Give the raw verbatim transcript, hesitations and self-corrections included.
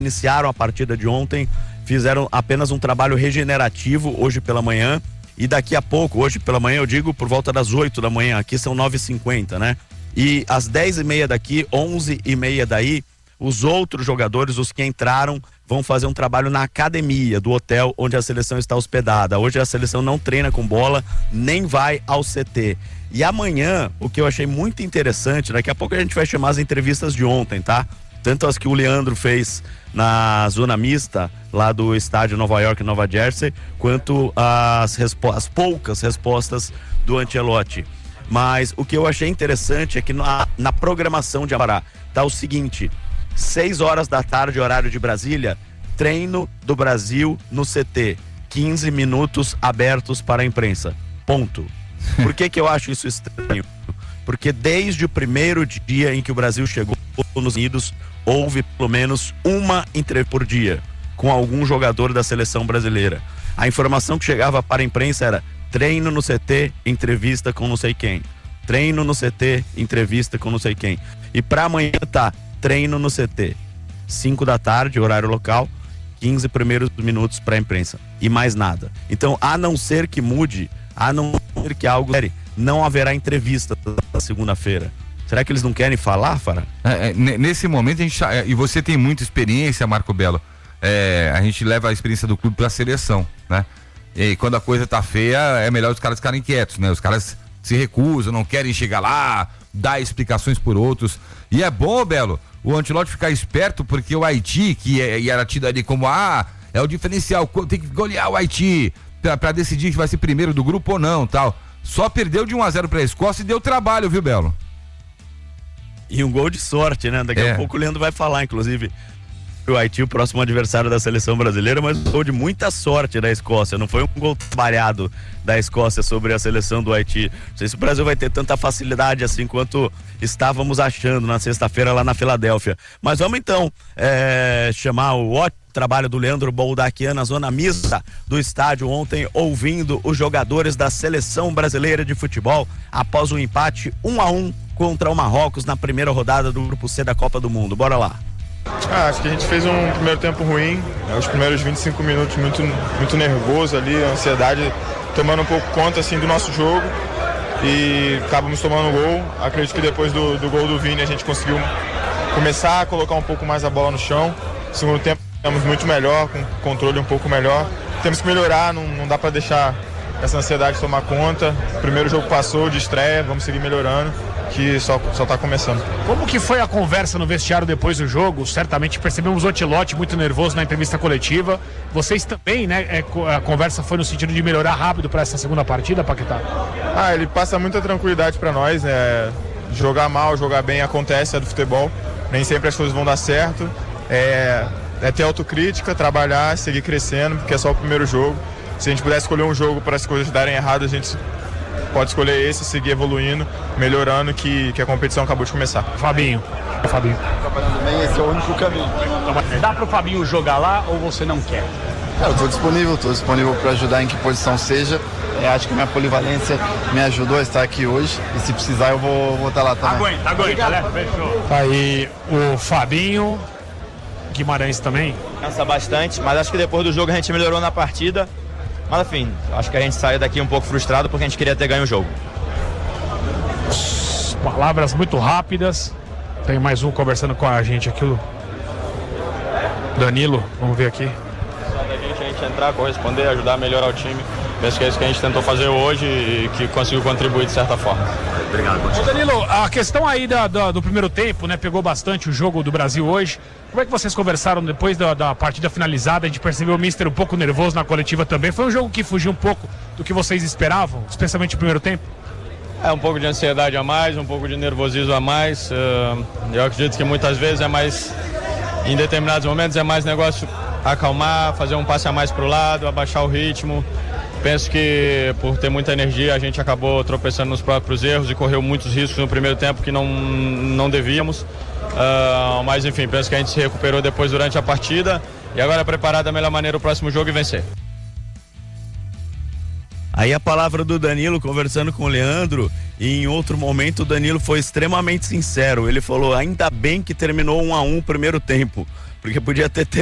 iniciaram a partida de ontem, fizeram apenas um trabalho regenerativo hoje pela manhã, e daqui a pouco, hoje pela manhã eu digo por volta das oito da manhã, aqui são nove e cinquenta, né? E às dez e meia daqui, onze e meia daí, os outros jogadores, os que entraram, vão fazer um trabalho na academia do hotel onde a seleção está hospedada. Hoje a seleção não treina com bola, nem vai ao C T. E amanhã, o que eu achei muito interessante, daqui a pouco a gente vai chamar as entrevistas de ontem, tá? Tanto as que o Leandro fez na zona mista, lá do estádio Nova York, Nova Jersey, quanto as, as poucas respostas do Ancelotti. Mas o que eu achei interessante é que na, na programação de Avará tá o seguinte: seis horas da tarde, horário de Brasília, treino do Brasil no C T, quinze minutos abertos para a imprensa, ponto. Por que que eu acho isso estranho? Porque desde o primeiro dia em que o Brasil chegou nos Unidos, houve pelo menos uma entrevista por dia com algum jogador da seleção brasileira. A informação que chegava para a imprensa era: treino no C T, entrevista com não sei quem. Treino no C T, entrevista com não sei quem. E para amanhã tá: treino no C T, cinco da tarde, horário local, quinze primeiros minutos para a imprensa. E mais nada. Então, a não ser que mude, a não ser que algo... não haverá entrevista na segunda-feira. Será que eles não querem falar, Fará? É, é, nesse momento, a gente, e você tem muita experiência, Marco Belo, é, a gente leva a experiência do clube para a seleção, né? E quando a coisa tá feia, é melhor os caras ficarem quietos, né? Os caras se recusam, não querem chegar lá, dar explicações por outros. E é bom, Belo, o Ancelotti ficar esperto, porque o Haiti, que é, era tido ali como, ah, é o diferencial, tem que golear o Haiti pra, pra decidir se vai ser primeiro do grupo ou não, tal. Só perdeu de um a zero pra Escócia e deu trabalho, viu, Belo? E um gol de sorte, né? Daqui é. a pouco o Leandro vai falar, inclusive, o Haiti, o próximo adversário da seleção brasileira, mas um gol de muita sorte da Escócia. Não foi um gol trabalhado da Escócia sobre a seleção do Haiti. Não sei se o Brasil vai ter tanta facilidade assim quanto estávamos achando na sexta-feira lá na Filadélfia. Mas vamos então é, chamar o ótimo trabalho do Leandro Boldaquian na zona mista do estádio ontem, ouvindo os jogadores da seleção brasileira de futebol após o empate um a um contra o Marrocos na primeira rodada do Grupo C da Copa do Mundo. Bora lá. Ah, acho que a gente fez um primeiro tempo ruim, né? Os primeiros vinte e cinco minutos muito, muito nervoso ali, a ansiedade tomando um pouco conta assim do nosso jogo, e acabamos tomando um gol. Acredito que depois do, do gol do Vini a gente conseguiu começar a colocar um pouco mais a bola no chão. Segundo tempo estamos muito melhor, com controle um pouco melhor. Temos que melhorar, não, não dá para deixar essa ansiedade tomar conta. O primeiro jogo passou de estreia, vamos seguir melhorando, que só, só tá começando. Como que foi a conversa no vestiário depois do jogo? Certamente percebemos o Ancelotti muito nervoso na entrevista coletiva. Vocês também, né? É, a conversa foi no sentido de melhorar rápido para essa segunda partida, Paquetá? Ah, ele passa muita tranquilidade para nós, né? Jogar mal, jogar bem acontece, é do futebol. Nem sempre as coisas vão dar certo. É, é ter autocrítica, trabalhar, seguir crescendo, porque é só o primeiro jogo. Se a gente pudesse escolher um jogo para as coisas darem errado, a gente pode escolher esse, seguir evoluindo, melhorando, que, que a competição acabou de começar. Fabinho. Fabinho. Trabalhando bem, esse é o único caminho. Dá pro Fabinho jogar lá ou você não quer? É, eu estou disponível, estou disponível para ajudar em que posição seja. É, acho que minha polivalência me ajudou a estar aqui hoje, e se precisar eu vou, vou estar lá também. Aguenta, aguenta, né? Fechou. Tá aí o Fabinho, Guimarães também. Cansa bastante, mas acho que depois do jogo a gente melhorou na partida. Mas enfim, acho que a gente saiu daqui um pouco frustrado porque a gente queria ter ganho o jogo. Palavras muito rápidas. Tem mais um conversando com a gente aqui, o Danilo. Vamos ver aqui. Só da gente, a gente entrar, corresponder, ajudar a melhorar o time. Penso que é isso que a gente tentou fazer hoje e que conseguiu contribuir de certa forma. Obrigado. Ô Danilo, a questão aí da, da, do primeiro tempo, né? Pegou bastante o jogo do Brasil hoje. Como é que vocês conversaram depois da, da partida finalizada? A gente percebeu o Mister um pouco nervoso na coletiva também. Foi um jogo que fugiu um pouco do que vocês esperavam, especialmente no primeiro tempo? É um pouco de ansiedade a mais, um pouco de nervosismo a mais. Eu acredito que muitas vezes é mais, em determinados momentos, é mais negócio acalmar, fazer um passe a mais para o lado, abaixar o ritmo. Penso que por ter muita energia a gente acabou tropeçando nos próprios erros e correu muitos riscos no primeiro tempo que não, não devíamos. Uh, mas enfim, penso que a gente se recuperou depois durante a partida e agora é preparar da melhor maneira o próximo jogo e vencer. Aí a palavra do Danilo conversando com o Leandro, e em outro momento o Danilo foi extremamente sincero. Ele falou: ainda bem que terminou um a um o primeiro tempo, Porque podia ter